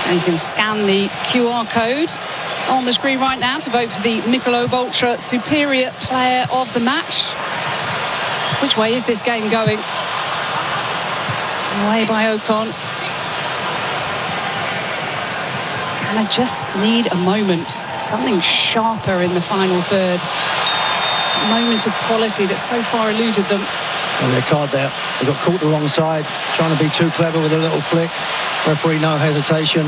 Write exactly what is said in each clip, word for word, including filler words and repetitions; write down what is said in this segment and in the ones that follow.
And you can scan the Q R code on the screen right now to vote for the Michelob Ultra Superior Player of the Match. Which way is this game going? Away by Ocon. Can I just need a moment? Something sharper in the final third. A moment of quality that so far eluded them. And their card there. They got caught the wrong side, trying to be too clever with a little flick. Referee, no hesitation.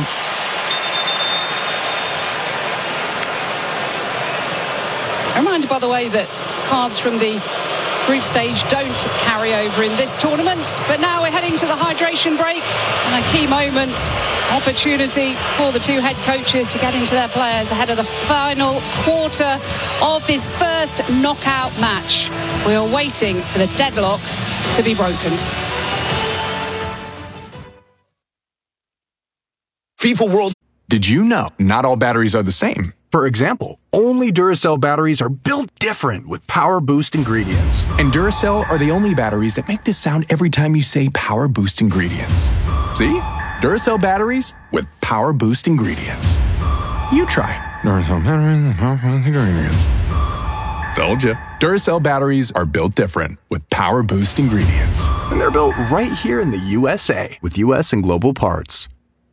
A reminder, by the way, that cards from the group stage don't carry over in this tournament. But now we're heading to the hydration break, and a key moment, opportunity for the two head coaches to get into their players ahead of the final quarter of this first knockout match. We are waiting for the deadlock to be broken. FIFA World. Did you know not all batteries are the same? For example, only Duracell batteries are built different with Power Boost ingredients. And Duracell are the only batteries that make this sound every time you say Power Boost ingredients. See? Duracell batteries with Power Boost ingredients. You try. Duracell batteries with Power Boost ingredients. Told you. Duracell batteries are built different with Power Boost ingredients. And they're built right here in the U S A with U S and global parts.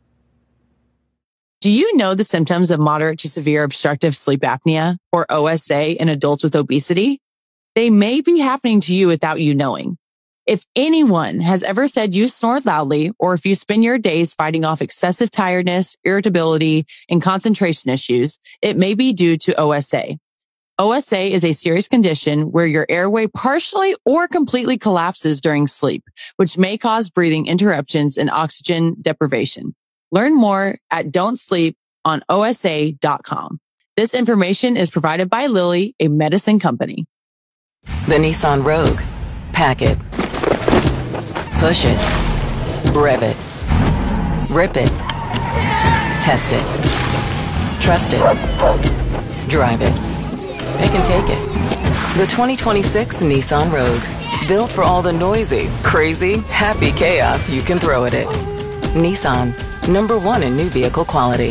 Do you know the symptoms of moderate to severe obstructive sleep apnea, or O S A, in adults with obesity? They may be happening to you without you knowing. If anyone has ever said you snore loudly, or if you spend your days fighting off excessive tiredness, irritability, and concentration issues, it may be due to O S A. O S A is a serious condition where your airway partially or completely collapses during sleep, which may cause breathing interruptions and oxygen deprivation. Learn more at don't sleep on O S A dot com. This information is provided by Lilly, a medicine company. The Nissan Rogue. Pack it. Push it. Rev it. Rip it. Test it. Trust it. Drive it. It can take it. The twenty twenty-six Nissan Rogue. Built for all the noisy, crazy, happy chaos you can throw at it. Nissan. Number one in new vehicle quality.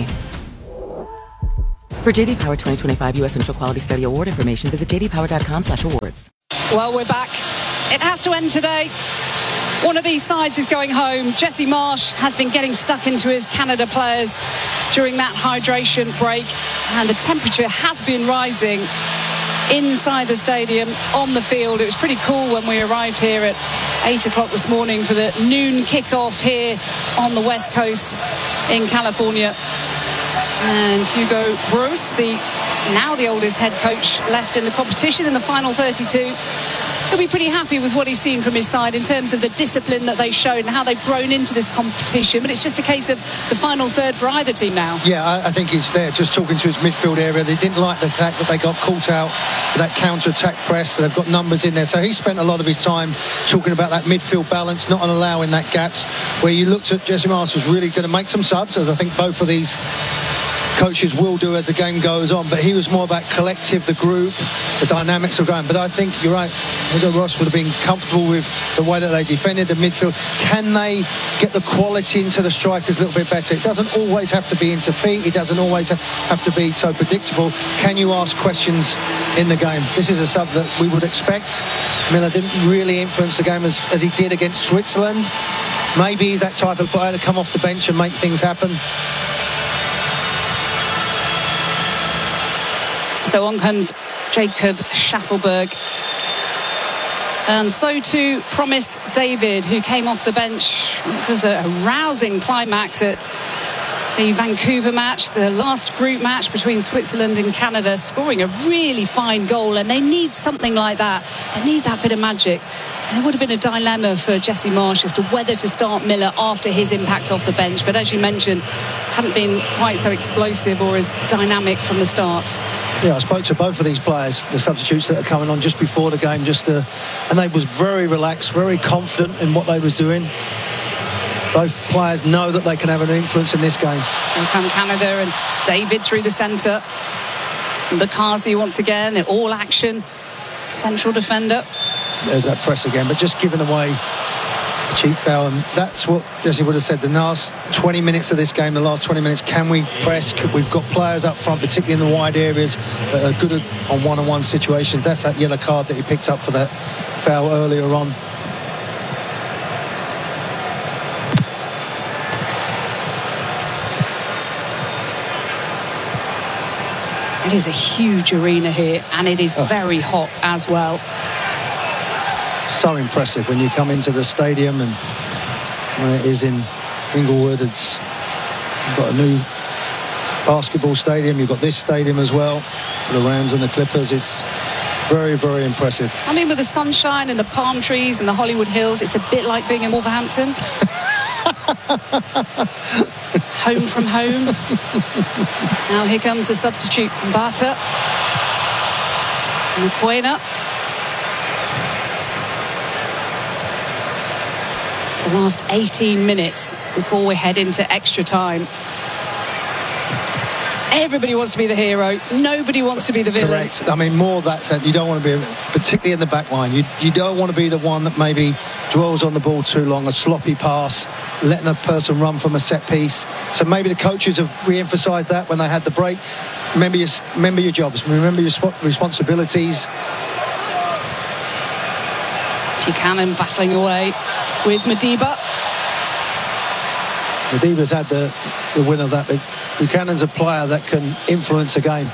For J D Power twenty twenty-five U S Initial Quality Study Award information, visit j d power dot com slash awards. Well, we're back. It has to end today. One of these sides is going home. Jesse Marsh has been getting stuck into his Canada players during that hydration break, and the temperature has been rising inside the stadium, on the field. It was pretty cool when we arrived here at eight o'clock this morning for the noon kickoff here on the West Coast in California. And Hugo Broos, the now the oldest head coach left in the competition in the final thirty-two, he'll be pretty happy with what he's seen from his side in terms of the discipline that they showed and how they've grown into this competition. But it's just a case of the final third for either team now. Yeah, I, I think he's there just talking to his midfield area. They didn't like the fact that they got caught out with that counter-attack press. So they've got numbers in there. So he spent a lot of his time talking about that midfield balance, not allowing that gaps, where you looked at Jesse Marsh was really going to make some subs, as I think both of these coaches will do as the game goes on, but he was more about collective, the group, the dynamics of going. But I think you're right, Hugo Broos would have been comfortable with the way that they defended the midfield. Can they get the quality into the strikers a little bit better? It doesn't always have to be into feet, it doesn't always have to be so predictable. Can you ask questions in the game? This is a sub that we would expect. Miller didn't really influence the game as, as he did against Switzerland. Maybe he's that type of player to come off the bench and make things happen. So on comes Jacob Schaffelberg. And so too Promise David, who came off the bench. It was a rousing climax at the Vancouver match, the last group match between Switzerland and Canada, scoring a really fine goal. And they need something like that. They need that bit of magic. And it would have been a dilemma for Jesse Marsh as to whether to start Miller after his impact off the bench. But as you mentioned, hadn't been quite so explosive or as dynamic from the start. Yeah, I spoke to both of these players, the substitutes that are coming on just before the game, just the, and they was very relaxed, very confident in what they was doing. Both players know that they can have an influence in this game. And come Canada, and David through the centre. Bakazi once again, in all action, central defender. There's that press again, but just giving away A cheap foul, and that's what Jesse would have said. The last twenty minutes of this game, the last twenty minutes, can we press? We've got players up front, particularly in the wide areas, that are good on one-on-one situations. That's that yellow card that he picked up for that foul earlier on. It is a huge arena here, and it is oh. very hot as well. So impressive when you come into the stadium, and where it is in Inglewood. It's you've got a new basketball stadium. You've got this stadium as well for the Rams and the Clippers. It's very, very impressive. I mean, with the sunshine and the palm trees and the Hollywood Hills, it's a bit like being in Wolverhampton. Home from home. Now here comes the substitute, Mbata. Mokoena. The last eighteen minutes before we head into extra time. Everybody wants to be the hero. Nobody wants to be the villain. Correct. I mean, more that said, you don't want to be, particularly in the back line, you, you don't want to be the one that maybe dwells on the ball too long, a sloppy pass, letting a person run from a set piece. So maybe the coaches have re-emphasised that when they had the break. Remember your, remember your jobs, remember your responsibilities. Buchanan battling away with Madiba. Madiba's had the, the win of that, but Buchanan's a player that can influence a game.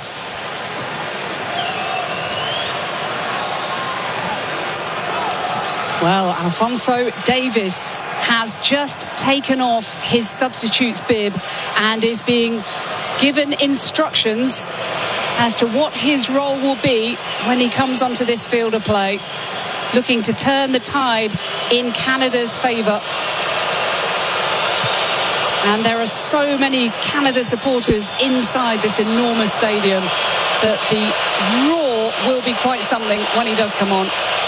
Well, Alphonso Davies has just taken off his substitute's bib and is being given instructions as to what his role will be when he comes onto this field of play, looking to turn the tide in Canada's favour. And there are so many Canada supporters inside this enormous stadium that the roar will be quite something when he does come on.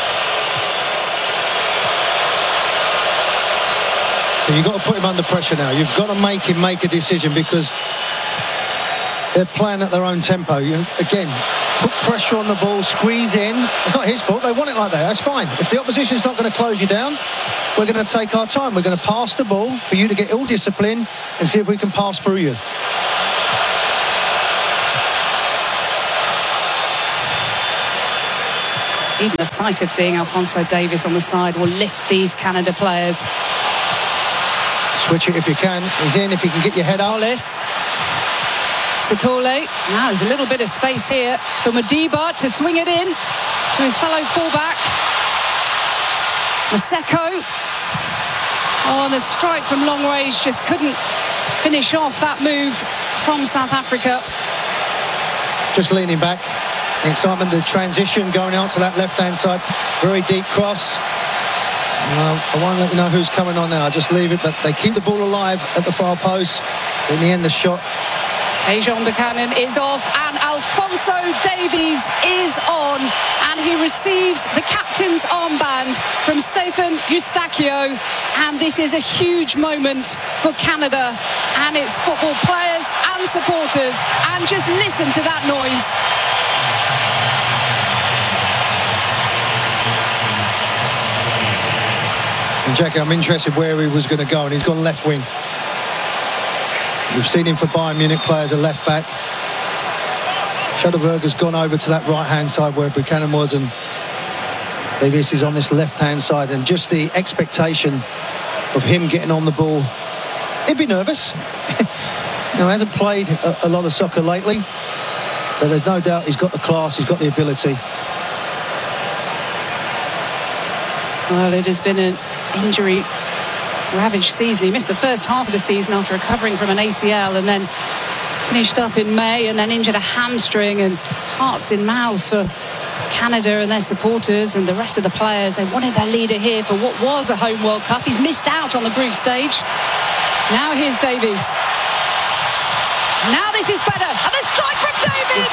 So you've got to put him under pressure now. You've got to make him make a decision, because they're playing at their own tempo. You know, again, put pressure on the ball, squeeze in. It's not his fault. They want it like that. That's fine. If the opposition's not going to close you down, we're going to take our time. We're going to pass the ball for you to get ill discipline and see if we can pass through you. Even the sight of seeing Alphonso Davies on the side will lift these Canada players. Switch it if you can. He's in if you can get your head out. Hollis. Satole. Now there's a little bit of space here for Madiba to swing it in to his fellow fullback. Maseko. Oh, and the strike from long range just couldn't finish off that move from South Africa. Just leaning back. The excitement, the transition going out to that left-hand side. Very deep cross. Well, I won't let you know who's coming on now. I'll just leave it, but they keep the ball alive at the far post. In the end, the shot. Tajon Buchanan is off, and Alphonso Davies is on, and he receives the captain's armband from Stephen Eustachio, and this is a huge moment for Canada and its football players and supporters. And just listen to that noise. And Jackie, I'm interested where he was going to go, and he's gone left wing. We've seen him for Bayern Munich players, a left back. Shuttleberg has gone over to that right-hand side where Buchanan was, and Davies is on this left-hand side. And just the expectation of him getting on the ball. He'd be nervous. You know, hasn't played a, a lot of soccer lately, but there's no doubt he's got the class, he's got the ability. Well, it has been an injury ravaged season. He missed the first half of the season after recovering from an A C L, and then finished up in May, and then injured a hamstring. And hearts in mouths for Canada and their supporters and the rest of the players. They wanted their leader here for what was a home World Cup. He's missed out on the group stage. Now here's Davies. Now this is better, and the strike from David.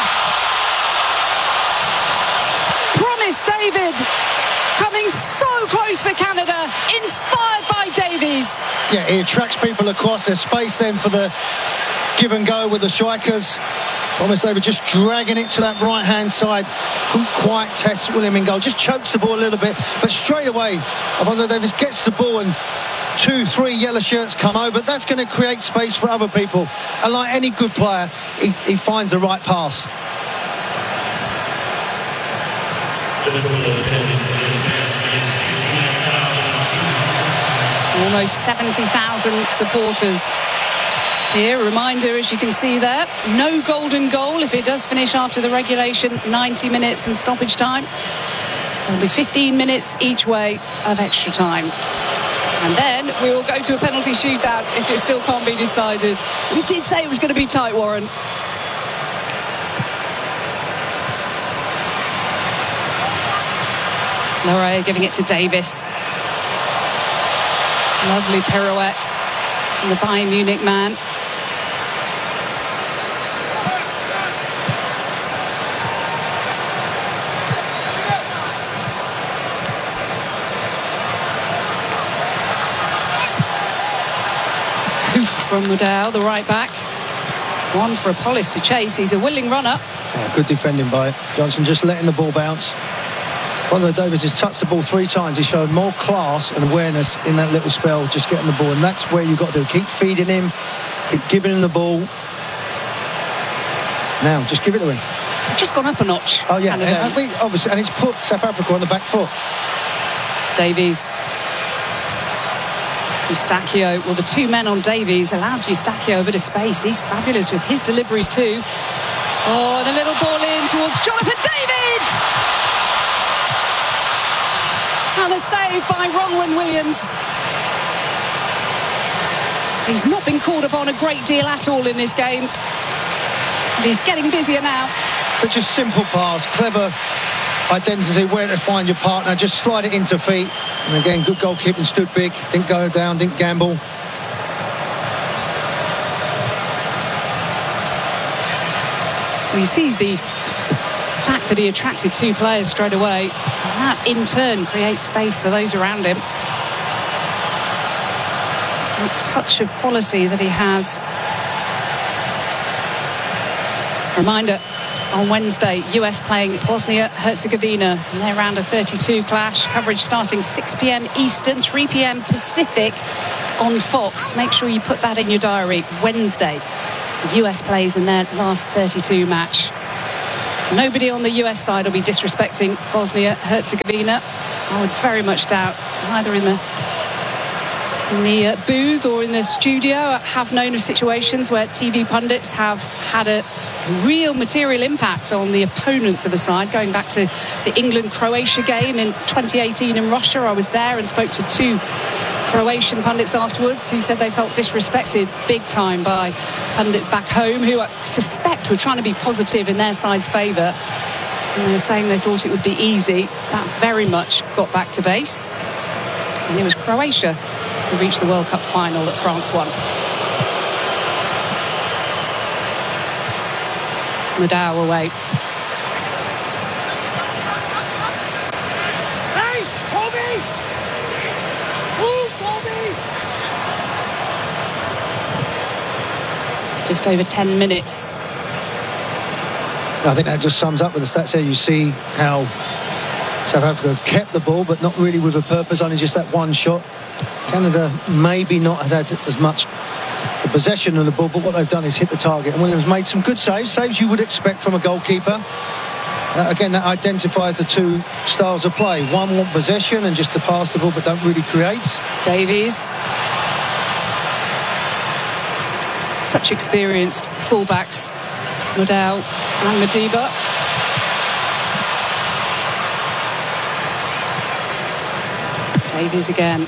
Promise David, coming so close for Canada, inspired by Davies. Yeah, he attracts people across. There's space then for the give and go with the strikers. Thomas David just dragging it to that right-hand side. Couldn't quite test William in goal. Just chokes the ball a little bit. But straight away, Alphonso Davies gets the ball and two, three yellow shirts come over. That's going to create space for other people. And like any good player, he, he finds the right pass. Almost seventy thousand supporters here. Reminder, as you can see there, no golden goal if it does finish after the regulation ninety minutes and stoppage time. There'll be fifteen minutes each way of extra time. And then we will go to a penalty shootout if it still can't be decided. We did say it was going to be tight, Warren. Loré giving it to Davies. Lovely pirouette from the Bayern Munich man. Hoof from Mudau, the right back. One for Apollos to chase. He's a willing runner. Yeah, good defending by Johnson, just letting the ball bounce. Alphonso Davies has touched the ball three times. He showed more class and awareness in that little spell, just getting the ball. And that's where you've got to do. Keep feeding him, keep giving him the ball. Now, just give it to him. Just gone up a notch. Oh, yeah. Canada. And, we, obviously, and it's put South Africa on the back foot. Davies. Eustachio. Well, the two men on Davies allowed Eustachio a bit of space. He's fabulous with his deliveries too. Oh, the little ball in towards Jonathan David. And a save by Ronwen Williams. He's not been called upon a great deal at all in this game. And he's getting busier now. But just simple pass, clever identity, where to find your partner, just slide it into feet. And again, good goalkeeping, stood big, didn't go down, didn't gamble. Well, you see the fact that he attracted two players straight away, and that in turn creates space for those around him. A touch of quality that he has. Reminder, on Wednesday, U S playing Bosnia-Herzegovina in their round of thirty-two clash. Coverage starting six p m Eastern, three p m Pacific on Fox. Make sure you put that in your diary. Wednesday, the U S plays in their last thirty-two match. Nobody on the U S side will be disrespecting Bosnia-Herzegovina. I would very much doubt, either in the in the uh, booth or in the studio. I have known of situations where T V pundits have had a real material impact on the opponents of a side. Going back to the England-Croatia game in twenty eighteen in Russia, I was there and spoke to two Croatian pundits afterwards who said they felt disrespected big time by pundits back home who I suspect were trying to be positive in their side's favour. And they were saying they thought it would be easy. That very much got back to base. And it was Croatia who reached the World Cup final that France won. Mudau away. Hey, Toby! Move, Toby! Just over ten minutes. I think that just sums up with the stats here. You see how South Africa have kept the ball, but not really with a purpose, only just that one shot. Canada maybe not has had as much possession of the ball, but what they've done is hit the target. And Williams made some good saves, saves you would expect from a goalkeeper. Uh, again, that identifies the two styles of play. One want possession and just to pass the ball, but don't really create. Davies. Such experienced fullbacks, Mudau and Madiba. Davies again.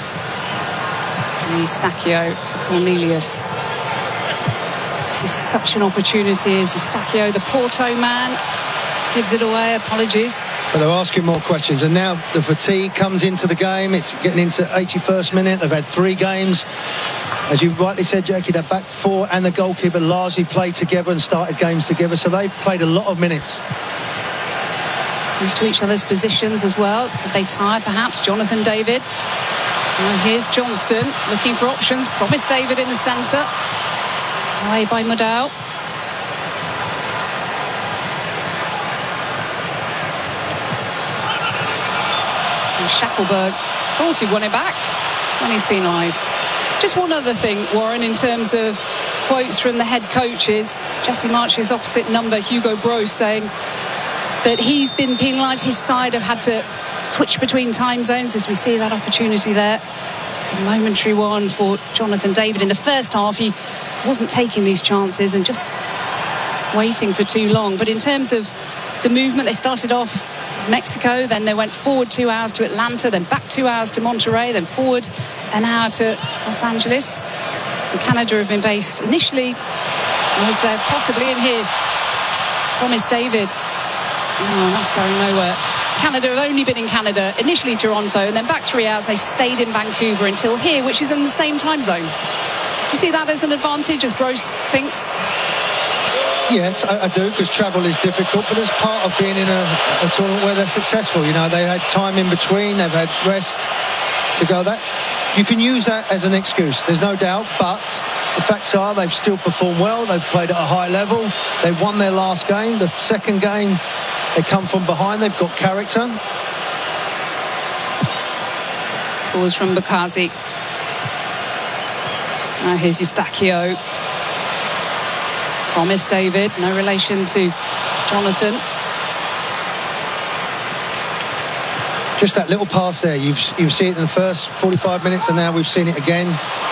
Eustachio to Cornelius. This is such an opportunity as Eustachio, the Porto man, gives it away. Apologies. But they're asking more questions, and now the fatigue comes into the game. It's getting into eighty-first minute. They've had three games. As you rightly said, Jackie, the back four and the goalkeeper largely played together and started games together, so they've played a lot of minutes. Used to each other's positions as well. Could they tie, perhaps? Jonathan David. Well, here's Johnston looking for options. Promised David in the centre. Away by Mudau. Schaffelberg thought he won it back, and he's penalised. Just one other thing, Warren, in terms of quotes from the head coaches. Jesse Marsch's opposite number, Hugo Broos, saying that he's been penalised. His side have had to switch between time zones, as we see that opportunity there. A momentary one for Jonathan David. In the first half, he wasn't taking these chances and just waiting for too long. But in terms of the movement, they started off Mexico, then they went forward two hours to Atlanta, then back two hours to Monterrey, then forward an hour to Los Angeles. And Canada have been based initially, was there possibly in here, Promise David. Oh, that's going nowhere. Canada have only been in Canada, initially Toronto, and then back three hours. They stayed in Vancouver until here, which is in the same time zone. Do you see that as an advantage, as Broos thinks? Yes, I, I do, because travel is difficult, but it's part of being in a, a tournament where they're successful. You know, they had time in between, they've had rest to go. That you can use that as an excuse, there's no doubt, but the facts are they've still performed well. They've played at a high level. They won their last game. The second game, they come from behind. They've got character. Calls from Bakazi. Now here's Eustachio. Promise David, no relation to Jonathan. Just that little pass there. You've you see it in the first forty-five minutes, and now we've seen it again.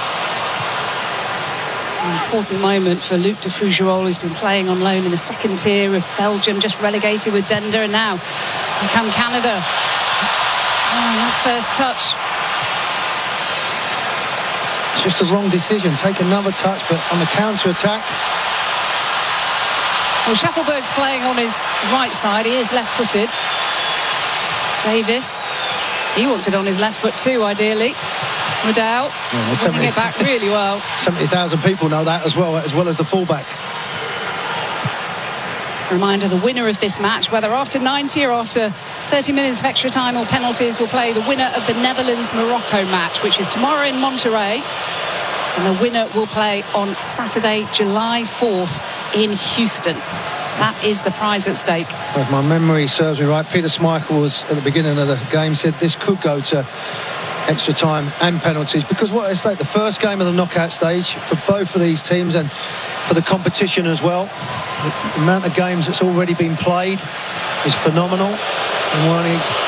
An important moment for Luc de Fougerolles, who's been playing on loan in the second tier of Belgium, just relegated with Dender, and now here come Canada. Oh, that first touch. It's just the wrong decision. Take another touch, but on the counter-attack. Well, Schaffelberg's playing on his right side. He is left-footed. Davis, he wants it on his left foot too, ideally. Modal, yeah, winning it back really well. seventy thousand people know that as well, as well as the fullback. Reminder, the winner of this match, whether after ninety or after thirty minutes of extra time or penalties, will play the winner of the Netherlands-Morocco match, which is tomorrow in Monterrey. And the winner will play on Saturday, July fourth in Houston. That is the prize at stake. If my memory serves me right, Peter Schmeichel was at the beginning of the game said this could go to extra time and penalties, because what is like the first game of the knockout stage for both of these teams and for the competition as well. The amount of games that's already been played is phenomenal, and we're only